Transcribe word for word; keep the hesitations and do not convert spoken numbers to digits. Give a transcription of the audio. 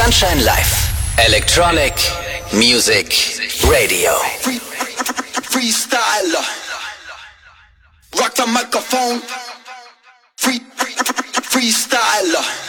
Sunshine Live. Electronic Music Radio. Free, freestyler. Rock the microphone. Free, free, freestyler.